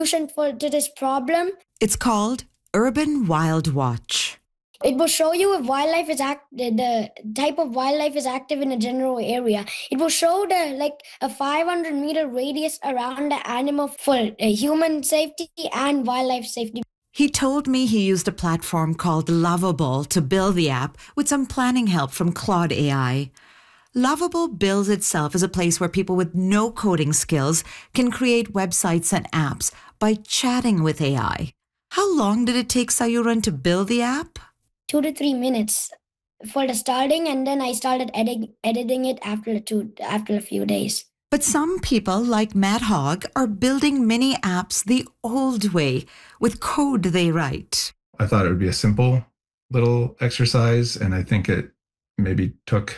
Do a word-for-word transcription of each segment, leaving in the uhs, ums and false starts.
solution for to this problem. It's called Urban Wild Watch. It will show you if wildlife is act the type of wildlife is active in a general area. It will show the like a five hundred meter radius around the animal for uh, human safety and wildlife safety. He told me he used a platform called Lovable to build the app with some planning help from Claude A I. Lovable bills itself as a place where people with no coding skills can create websites and apps by chatting with A I. How long did it take Sayuran to build the app? Two to three minutes for the starting, and then I started edit- editing it after two after a few days. But some people, like Matt Hogg, are building mini apps the old way, with code they write. I thought it would be a simple little exercise, and I think it maybe took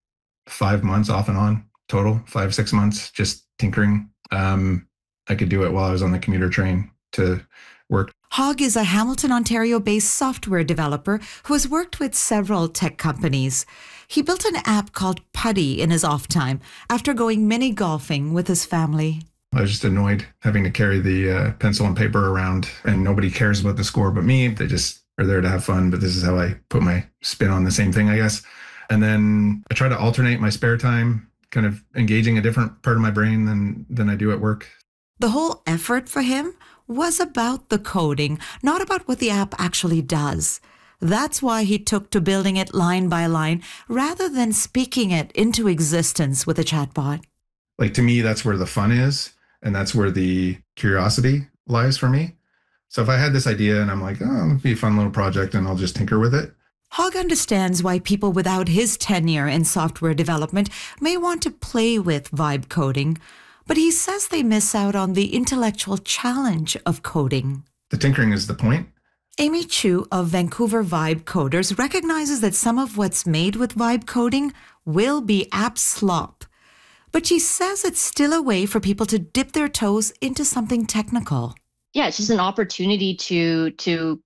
five months off and on total, five, six months, just tinkering. Um, I could do it while I was on the commuter train to work. Hogg is a Hamilton, Ontario-based software developer who has worked with several tech companies. He built an app called Putty in his off time after going mini golfing with his family. I was just annoyed having to carry the uh, pencil and paper around, and nobody cares about the score but me. They just are there to have fun, but this is how I put my spin on the same thing, I guess. And then I try to alternate my spare time, kind of engaging a different part of my brain than, than I do at work. The whole effort for him was about the coding, not about what the app actually does. That's why he took to building it line by line rather than speaking it into existence with a chatbot. Like, to me, that's where the fun is, and that's where the curiosity lies for me. So if I had this idea and I'm like, oh, it'll be a fun little project and I'll just tinker with it. Hogg understands why people without his tenure in software development may want to play with vibe coding, but he says they miss out on the intellectual challenge of coding. The tinkering is the point. Amy Chu of Vancouver Vibe Coders recognizes that some of what's made with vibe coding will be app slop, but she says it's still a way for people to dip their toes into something technical. Yeah, it's just an opportunity to to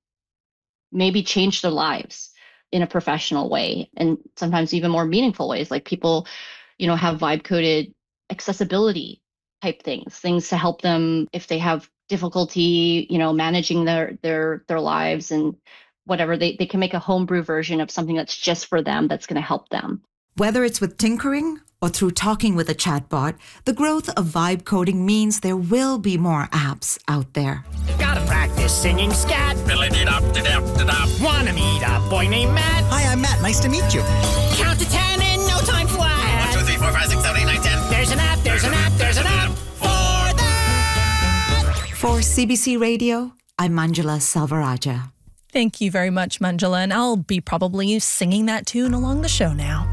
maybe change their lives in a professional way, and sometimes even more meaningful ways. Like people, you know, have vibe coded accessibility type things, things to help them if they have difficulty, you know, managing their their their lives and whatever. They they can make a homebrew version of something that's just for them, that's going to help them. Whether it's with tinkering or through talking with a chatbot, the growth of vibe coding means there will be more apps out there. Gotta practice singing scat. Wanna meet a boy named Matt? Hi, I'm Matt. Nice to meet you. Count to ten in no time flat. One, two, three, four, five, six, seven, eight, nine, ten. There's an app, there's an app, there's an app for that. For C B C Radio, I'm Manjula Selvarajah. Thank you very much, Manjula, and I'll be probably singing that tune along the show now.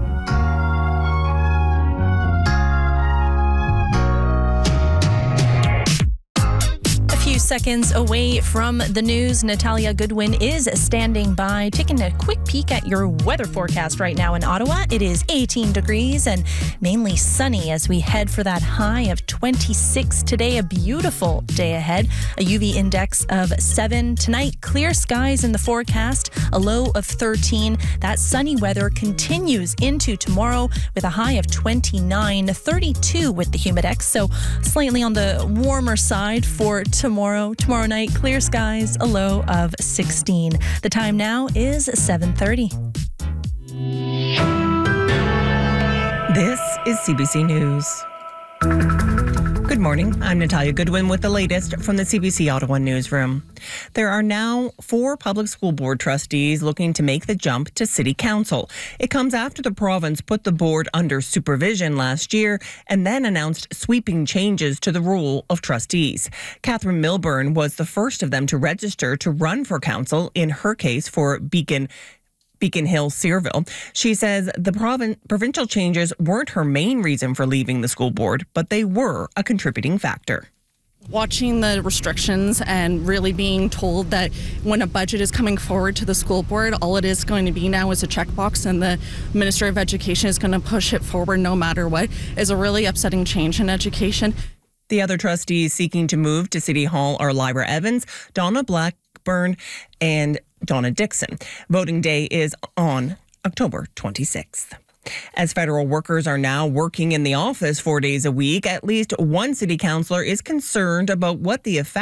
Seconds away from the news, Natalia Goodwin is standing by, taking a quick peek at your weather forecast right now in Ottawa. It is eighteen degrees and mainly sunny as we head for that high of twenty-six today. A beautiful day ahead. A U V index of seven. Tonight, clear skies in the forecast, a low of thirteen. That sunny weather continues into tomorrow with a high of twenty-nine, thirty-two with the humidex. So slightly on the warmer side for tomorrow. Tomorrow night, clear skies, a low of sixteen. The time now is seven thirty. This is C B C News. Good morning. I'm Natalia Goodwin with the latest from the C B C Ottawa newsroom. There are now four public school board trustees looking to make the jump to City Council. It comes after the province put the board under supervision last year and then announced sweeping changes to the role of trustees. Catherine Milburn was the first of them to register to run for council in her case for Beacon Beacon Hill, Searville. She says the provin- provincial changes weren't her main reason for leaving the school board, but they were a contributing factor. Watching the restrictions and really being told that when a budget is coming forward to the school board, all it is going to be now is a checkbox and the Minister of Education is going to push it forward no matter what, is a really upsetting change in education. The other trustees seeking to move to City Hall are Lyra Evans, Donna Blackburn, and Donna Dixon. Voting day is on October twenty-sixth. As federal workers are now working in the office four days a week, at least one city councillor is concerned about what the effect